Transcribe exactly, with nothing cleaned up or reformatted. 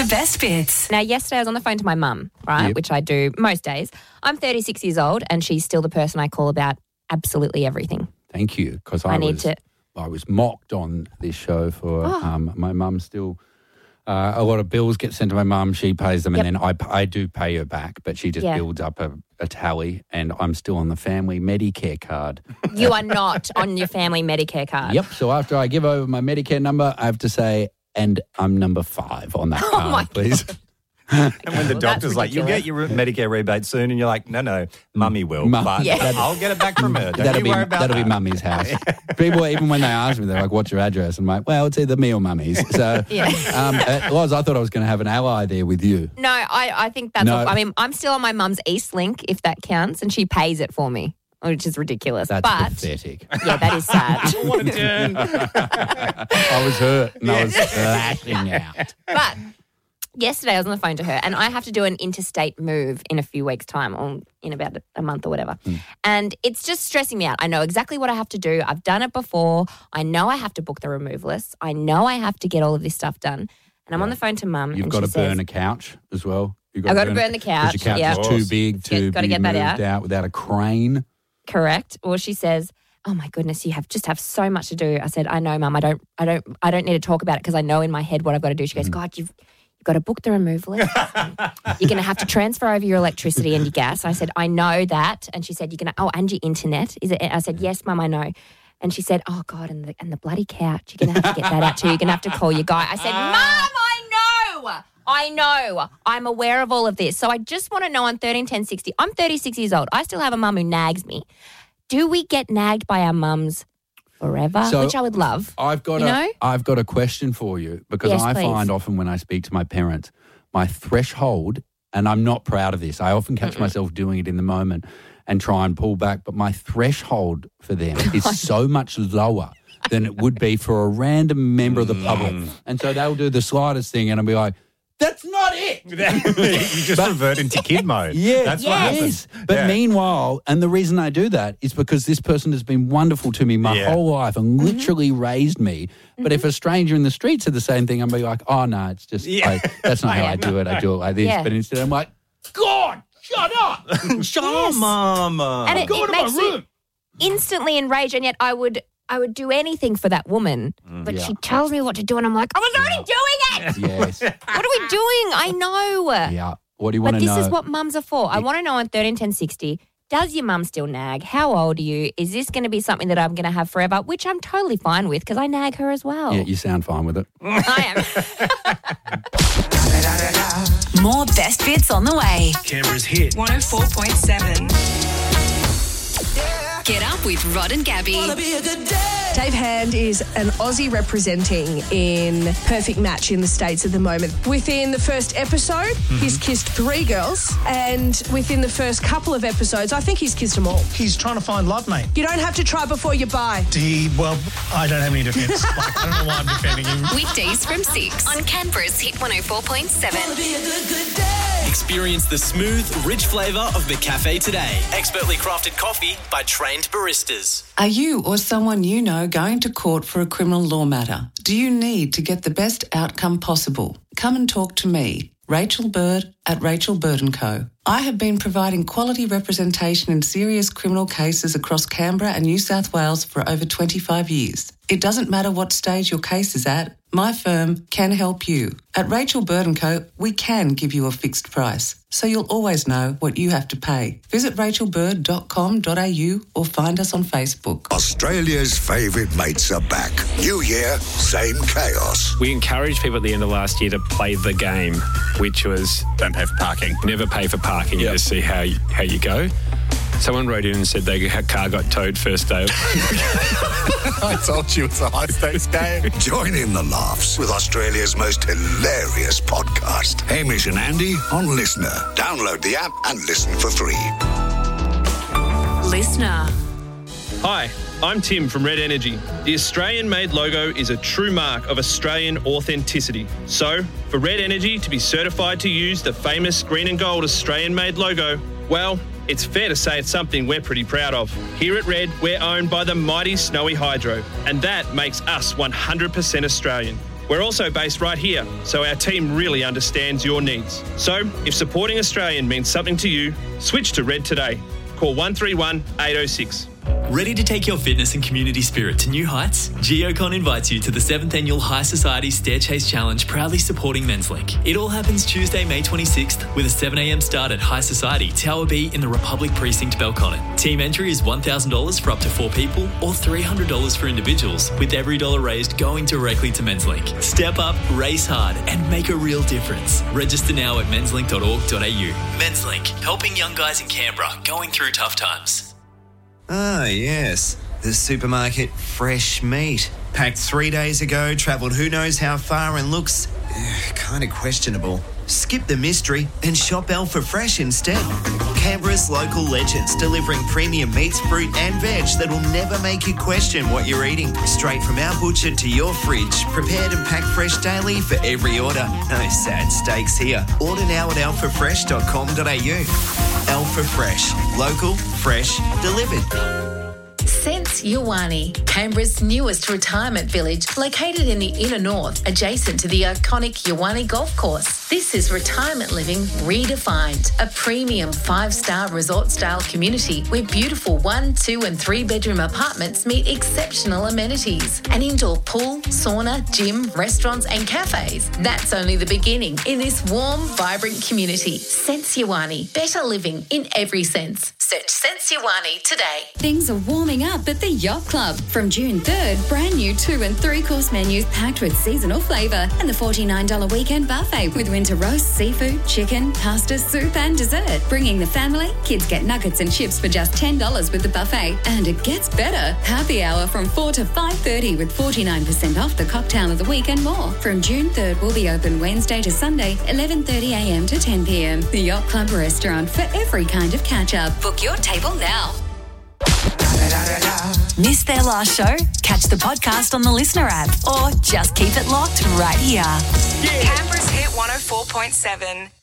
best bits. Now, yesterday I was on the phone to my mum, right, Yep. which I do most days. I'm thirty-six years old and she's still the person I call about absolutely everything. Thank you, because I, I need was to- I was mocked on this show for Oh. um, my mum still. Uh, a lot of bills get sent to my mum. She pays them, Yep. and then I, I do pay her back. But she just Yeah. builds up a, a tally, and I'm still on the family Medicare card. You are not on your family Medicare card. Yep. So after I give over my Medicare number, I have to say, and I'm number five on that card, Oh my please. And when the Well, doctor's that's like, you'll get your Medicare rebate soon, and you're like, no, no, mummy will, Mum- but Yeah. I'll get it back from her. Don't that'll you be worry about that'll that. be mummy's house. People, even when they ask me, they're like, "What's your address?" I'm like, "Well, it's either me or mummy's." So, Yeah. um, uh, Loz, I thought I was going to have an ally there with you. No, I, I think that's No. all, I mean, I'm still on my mum's East Link, if that counts, and she pays it for me, which is ridiculous. That's but, pathetic. yeah, that is sad. What a turn. I was hurt and I was lashing out. But yesterday I was on the phone to her and I have to do an interstate move in a few weeks' time or in about a month or whatever. Hmm. And it's just stressing me out. I know exactly what I have to do. I've done it before. I know I have to book the removalists. I know I have to get all of this stuff done. And I'm on the phone to mum. You've and got she to burn says, a couch as well. You've I've got to burn the couch, Because your couch yeah. is Of too course. big to Get- gotta be get that moved out. out without a crane. correct. Or she says, oh my goodness, you have just have so much to do. I said, I know, mum. I don't, I don't, I don't need to talk about it because I know in my head what I've got to do. She goes, God, you've, you've got to book the removalist. You're going to have to transfer over your electricity and your gas. I said, I know that. And she said, you're going to, oh, and your internet. Is it? I said, yes, mum, I know. And she said, oh God, and the, and the bloody couch. You're going to have to get that out too. You're going to have to call your guy. I said, mum, I know. I know. I'm aware of all of this. So I just want to know on thirteen ten sixty, I'm thirty-six years old. I still have a mum who nags me. Do we get nagged by our mums forever? So, Which I would love. I've got You a, know? I've got a question for you because Yes, I please. find often when I speak to my parents, my threshold, and I'm not proud of this, I often catch Mm-mm. myself doing it in the moment and try and pull back, but my threshold for them is so much lower than it would be for a random member of the public. And so they'll do the slightest thing and I'll be like, that's not it. you just revert into kid mode. Yeah, That's what happens. yes. But Yeah. meanwhile, and the reason I do that is because this person has been wonderful to me my Yeah. whole life and Mm-hmm. literally raised me. But if a stranger in the street said the same thing, I'd be like, oh, no, it's just, Yeah. like, that's not how Yeah. I do it. I do it like this. Yeah. But instead I'm like, God, shut up. Shut Yes. up, mama. And it, Go it to my makes room. me instantly enraged, and yet I would I would do anything for that woman. But Yeah. she tells me what to do, and I'm like, I was already doing it. Yes. What are we doing? I know. Yeah. What do you want But to this know? is what mums are for. I want to know on thirteen ten sixty, does your mum still nag? How old are you? Is this going to be something that I'm going to have forever? Which I'm totally fine with because I nag her as well. Yeah, you sound fine with it. I am. More best bits on the way. Canberra's hit. one oh four point seven. Get up with Rod and Gabby. Dave Hand is an Aussie representing in Perfect Match in the States at the moment. Within the first episode, he's kissed three girls, and within the first couple of episodes, I think he's kissed them all. He's trying to find love, mate. You don't have to try before you buy. He, well, I don't have any defence. Like, I don't know why I'm defending him. Weekdays from six on Canberra's Hit one oh four point seven. Experience the smooth, rich flavour of McCafe today. Expertly crafted coffee by trained baristas. Are you or someone you know going to court for a criminal law matter? Do you need to get the best outcome possible? Come and talk to me, Rachel Bird at Rachel Bird and Co. I have been providing quality representation in serious criminal cases across Canberra and New South Wales for over twenty-five years. It doesn't matter what stage your case is at, my firm can help you. At Rachel Bird and Co, we can give you a fixed price, so you'll always know what you have to pay. Visit rachel bird dot com dot a u or find us on Facebook. Australia's favourite mates are back. New year, same chaos. We encouraged people at the end of last year to play the game, which was Don't pay for parking. never pay for parking. You Yep. just see how you, how you go. Someone wrote in and said their car got towed first day. I told you it's a high-stakes game. Join in the laughs with Australia's most hilarious podcast. Hamish and Andy on Listener. Download the app and listen for free. Listener. Hi, I'm Tim from Red Energy. The Australian-made logo is a true mark of Australian authenticity. So, for Red Energy to be certified to use the famous green and gold Australian-made logo, well, it's fair to say it's something we're pretty proud of. Here at Red, we're owned by the mighty Snowy Hydro, and that makes us one hundred percent Australian. We're also based right here, so our team really understands your needs. So, if supporting Australian means something to you, switch to Red today. Call one three one, eight oh six. Ready to take your fitness and community spirit to new heights? Geocon invites you to the seventh Annual High Society Stair Chase Challenge, proudly supporting Men's Link. It all happens Tuesday, May twenty-sixth, with a seven a.m. start at High Society, Tower B in the Republic Precinct, Belconnen. Team entry is one thousand dollars for up to four people or three hundred dollars for individuals, with every dollar raised going directly to Men's Link. Step up, race hard and make a real difference. Register now at mens link dot org dot a u. Men's Link, helping young guys in Canberra going through tough times. Ah, yes. The supermarket fresh meat. Packed three days ago, travelled who knows how far and looks uh, kind of questionable. Skip the mystery and shop Alpha Fresh instead. Canberra's local legends, delivering premium meats, fruit and veg that will never make you question what you're eating. Straight from our butcher to your fridge, prepared and packed fresh daily for every order. No sad steaks here. Order now at alpha fresh dot com dot a u. Alpha Fresh. Local, fresh, delivered. Sense Yawani, Canberra's newest retirement village, located in the inner north, adjacent to the iconic Yawani Golf Course. This is retirement living redefined, a premium five-star resort-style community where beautiful one, two and three-bedroom apartments meet exceptional amenities. An indoor pool, sauna, gym, restaurants and cafes. That's only the beginning in this warm, vibrant community. Sense Yawani, better living in every sense. Search Sense Yawani today. Things are warming up at the Yacht Club. From June third, brand new two and three course menus packed with seasonal flavour and the forty-nine dollars weekend buffet with winter roast, seafood, chicken, pasta, soup and dessert. Bringing the family, kids get nuggets and chips for just ten dollars with the buffet. And it gets better. Happy hour from four to five thirty with forty-nine percent off the cocktail of the week and more. From June third, we'll be open Wednesday to Sunday, eleven thirty a m to ten p m. The Yacht Club restaurant for every kind of catch-up. Book your table now. Missed their last show? Catch the podcast on the Listener app or just keep it locked right here. Canberra's Hit one oh four point seven.